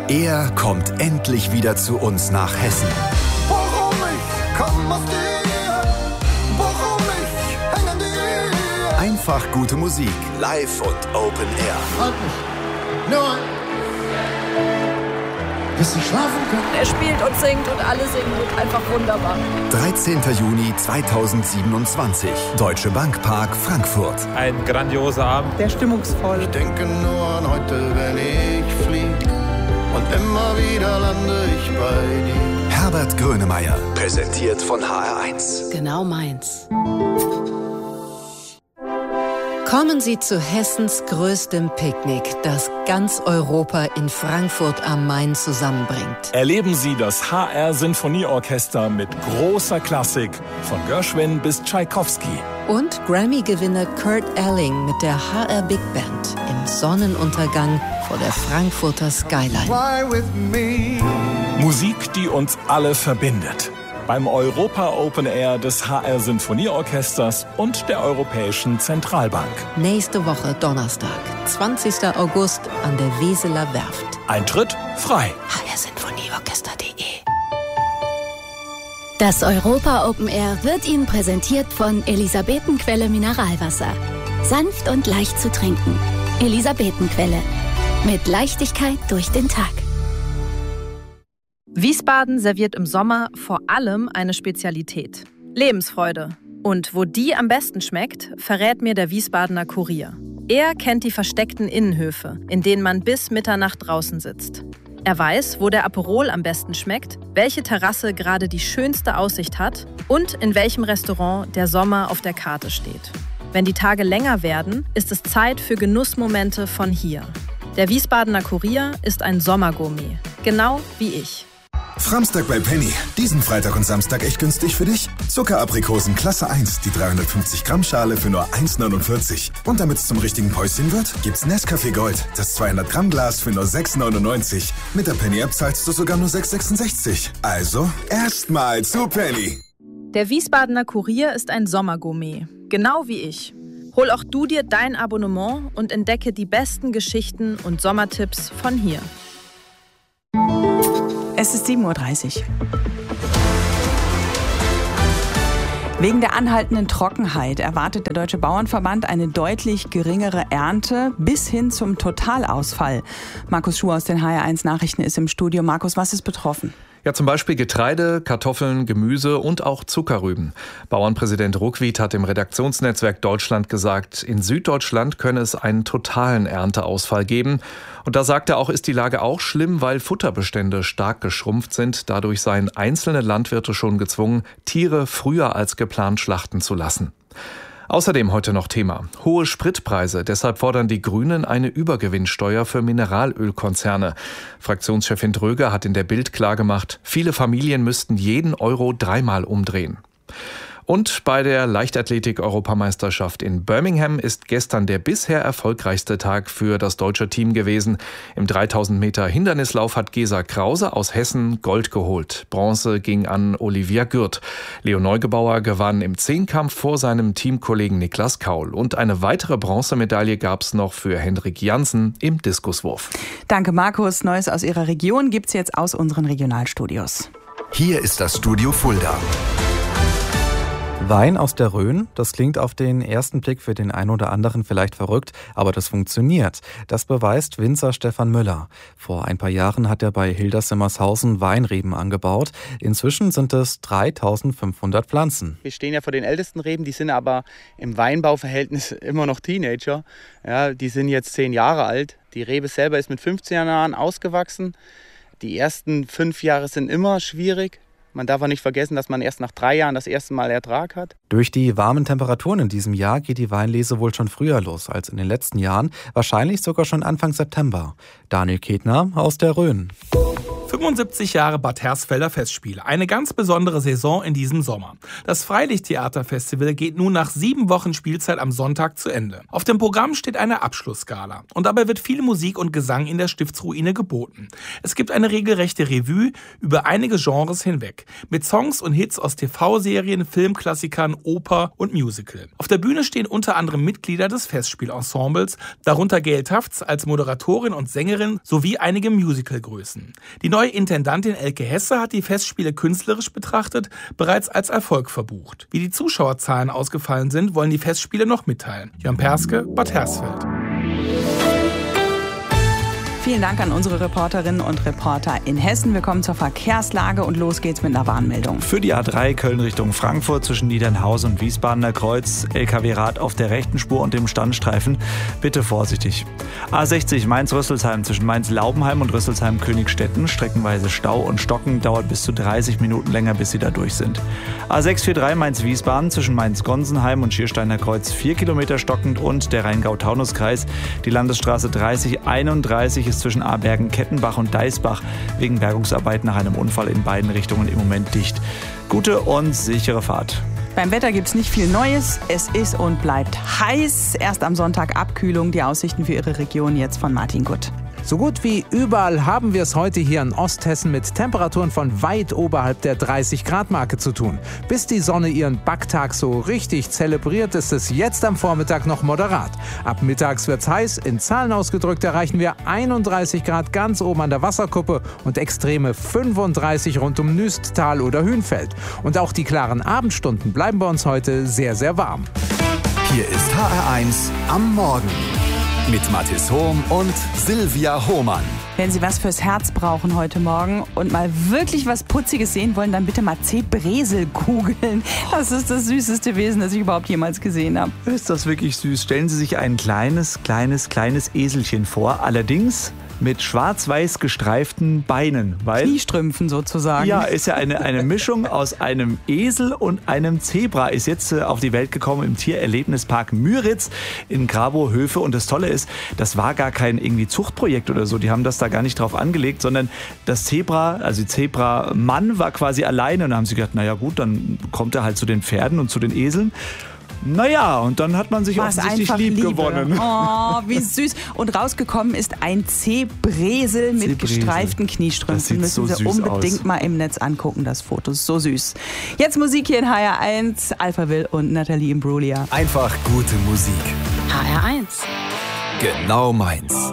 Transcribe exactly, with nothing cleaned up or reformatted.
Er kommt endlich wieder zu uns nach Hessen. Worum ich komm aus dir, worum ich häng an dir. Einfach gute Musik, live und Open Air. Halt mich, nur bis sie schlafen können. Er spielt und singt und alle singen mit. Einfach wunderbar. dreizehnter Juni zweitausendsiebenundzwanzig. Deutsche Bank Park, Frankfurt. Ein grandioser Abend. Sehr stimmungsvoll. Ich denke nur an heute, wenn ich flieg. Und immer wieder lande ich bei dir. Herbert Grönemeyer. Präsentiert von H R eins. Genau meins. Kommen Sie zu Hessens größtem Picknick, das ganz Europa in Frankfurt am Main zusammenbringt. Erleben Sie das H R-Sinfonieorchester mit großer Klassik, von Gershwin bis Tschaikowski. Und Grammy-Gewinner Kurt Elling mit der H R Big Band im Sonnenuntergang vor der Frankfurter Skyline. Fly with me. Musik, die uns alle verbindet. Beim Europa Open Air des H R-Sinfonieorchesters und der Europäischen Zentralbank. Nächste Woche Donnerstag, zwanzigster August an der Weseler Werft. Eintritt frei. h r sinfonieorchester punkt de. Das Europa Open Air wird Ihnen präsentiert von Elisabetenquelle Mineralwasser. Sanft und leicht zu trinken. Elisabetenquelle. Mit Leichtigkeit durch den Tag. Wiesbaden serviert im Sommer vor allem eine Spezialität: Lebensfreude. Und wo die am besten schmeckt, verrät mir der Wiesbadener Kurier. Er kennt die versteckten Innenhöfe, in denen man bis Mitternacht draußen sitzt. Er weiß, wo der Aperol am besten schmeckt, welche Terrasse gerade die schönste Aussicht hat und in welchem Restaurant der Sommer auf der Karte steht. Wenn die Tage länger werden, ist es Zeit für Genussmomente von hier. Der Wiesbadener Kurier ist ein Sommergourmet, genau wie ich. Framstag bei Penny. Diesen Freitag und Samstag echt günstig für dich. Zuckeraprikosen Klasse eins, die dreihundertfünfzig Gramm Schale für nur eins neunundvierzig. Und damit es zum richtigen Päuschen wird, gibt's Nescafé Gold, das zweihundert Gramm Glas für nur sechs neunundneunzig. Mit der Penny-App zahlst du sogar nur sechs sechsundsechzig. Also, erstmal zu Penny. Der Wiesbadener Kurier ist ein Sommergourmet, genau wie ich. Hol auch du dir dein Abonnement und entdecke die besten Geschichten und Sommertipps von hier. Es ist sieben Uhr dreißig. Wegen der anhaltenden Trockenheit erwartet der Deutsche Bauernverband eine deutlich geringere Ernte bis hin zum Totalausfall. Markus Schuh aus den H R eins Nachrichten ist im Studio. Markus, was ist betroffen? Ja, zum Beispiel Getreide, Kartoffeln, Gemüse und auch Zuckerrüben. Bauernpräsident Ruckwied hat im Redaktionsnetzwerk Deutschland gesagt, in Süddeutschland könne es einen totalen Ernteausfall geben. Und da sagt er auch, ist die Lage auch schlimm, weil Futterbestände stark geschrumpft sind. Dadurch seien einzelne Landwirte schon gezwungen, Tiere früher als geplant schlachten zu lassen. Außerdem heute noch Thema: hohe Spritpreise. Deshalb fordern die Grünen eine Übergewinnsteuer für Mineralölkonzerne. Fraktionschefin Dröger hat in der Bild klargemacht, viele Familien müssten jeden Euro dreimal umdrehen. Und bei der Leichtathletik-Europameisterschaft in Birmingham ist gestern der bisher erfolgreichste Tag für das deutsche Team gewesen. Im dreitausend Meter Hindernislauf hat Gesa Krause aus Hessen Gold geholt. Bronze ging an Olivia Gürt. Leo Neugebauer gewann im Zehnkampf vor seinem Teamkollegen Niklas Kaul. Und eine weitere Bronzemedaille gab es noch für Hendrik Jansen im Diskuswurf. Danke, Markus. Neues aus Ihrer Region gibt's jetzt aus unseren Regionalstudios. Hier ist das Studio Fulda. Wein aus der Rhön, das klingt auf den ersten Blick für den einen oder anderen vielleicht verrückt, aber das funktioniert. Das beweist Winzer Stefan Müller. Vor ein paar Jahren hat er bei Hildersimmershausen Weinreben angebaut. Inzwischen sind es dreitausendfünfhundert Pflanzen. Wir stehen ja vor den ältesten Reben, die sind aber im Weinbauverhältnis immer noch Teenager. Ja, die sind jetzt zehn Jahre alt. Die Rebe selber ist mit fünfzehn Jahren ausgewachsen. Die ersten fünf Jahre sind immer schwierig. Man darf auch nicht vergessen, dass man erst nach drei Jahren das erste Mal Ertrag hat. Durch die warmen Temperaturen in diesem Jahr geht die Weinlese wohl schon früher los als in den letzten Jahren, wahrscheinlich sogar schon Anfang September. Daniel Ketner aus der Rhön. fünfundsiebzig Jahre Bad Hersfelder Festspiele. Eine ganz besondere Saison in diesem Sommer. Das Freilichttheaterfestival geht nun nach sieben Wochen Spielzeit am Sonntag zu Ende. Auf dem Programm steht eine Abschlussgala. Und dabei wird viel Musik und Gesang in der Stiftsruine geboten. Es gibt eine regelrechte Revue über einige Genres hinweg. Mit Songs und Hits aus T V-Serien, Filmklassikern, Oper und Musical. Auf der Bühne stehen unter anderem Mitglieder des Festspielensembles, darunter Gail Tafts als Moderatorin und Sängerin sowie einige Musicalgrößen. Die neue Intendantin Elke Hesse hat die Festspiele künstlerisch betrachtet bereits als Erfolg verbucht. Wie die Zuschauerzahlen ausgefallen sind, wollen die Festspiele noch mitteilen. Jörn Perske, Bad Hersfeld. Vielen Dank an unsere Reporterinnen und Reporter in Hessen. Wir kommen zur Verkehrslage und los geht's mit einer Warnmeldung. Für die A drei Köln Richtung Frankfurt zwischen Niedernhausen und Wiesbadener Kreuz, L K W-Rad auf der rechten Spur und dem Standstreifen. Bitte vorsichtig. A sechzig Mainz-Rüsselsheim zwischen Mainz-Laubenheim und Rüsselsheim-Königstetten. Streckenweise Stau und Stocken, dauert bis zu dreißig Minuten länger, bis Sie da durch sind. A sechs vier drei Mainz-Wiesbaden zwischen Mainz-Gonsenheim und Schiersteiner Kreuz vier Kilometer stockend und der Rheingau-Taunus-Kreis. Die Landesstraße dreißig einunddreißig ist zwischen Abergen, Kettenbach und Deisbach wegen Bergungsarbeit nach einem Unfall in beiden Richtungen im Moment dicht. Gute und sichere Fahrt. Beim Wetter gibt's nicht viel Neues. Es ist und bleibt heiß. Erst am Sonntag Abkühlung. Die Aussichten für Ihre Region jetzt von Martin Gutt. So gut wie überall haben wir es heute hier in Osthessen mit Temperaturen von weit oberhalb der dreißig Grad Marke zu tun. Bis die Sonne ihren Backtag so richtig zelebriert, ist es jetzt am Vormittag noch moderat. Ab mittags wird's heiß. In Zahlen ausgedrückt erreichen wir einunddreißig Grad ganz oben an der Wasserkuppe und extreme fünfunddreißig rund um Nüsttal oder Hünfeld. Und auch die klaren Abendstunden bleiben bei uns heute sehr, sehr warm. Hier ist H R eins am Morgen. Mit Mathis Hohm und Silvia Hohmann. Wenn Sie was fürs Herz brauchen heute Morgen und mal wirklich was Putziges sehen wollen, dann bitte mal C-Bresel googeln. Das ist das süßeste Wesen, das ich überhaupt jemals gesehen habe. Ist das wirklich süß? Stellen Sie sich ein kleines, kleines, kleines Eselchen vor. Allerdings mit schwarz-weiß gestreiften Beinen. Weil, Kniestrümpfen sozusagen. Ja, ist ja eine, eine Mischung aus einem Esel und einem Zebra. Ist jetzt äh, auf die Welt gekommen im Tiererlebnispark Müritz in Grabow-Höfe. Und das Tolle ist, das war gar kein irgendwie Zuchtprojekt oder so. Die haben das da gar nicht drauf angelegt, sondern das Zebra, also die Zebra-Mann war quasi alleine. Und da haben sie gedacht, naja gut, dann kommt er halt zu den Pferden und zu den Eseln. Naja, und dann hat man sich War's offensichtlich lieb Liebe. gewonnen. Oh, wie süß. Und rausgekommen ist ein C-Bresel mit gestreiften Kniestrümpfen. Das sieht Müssen so Sie süß unbedingt aus. mal im Netz angucken, das Foto. Ist so süß. Jetzt Musik hier in H R eins. Alphaville und Nathalie Imbruglia. Einfach gute Musik. H R eins. Genau meins.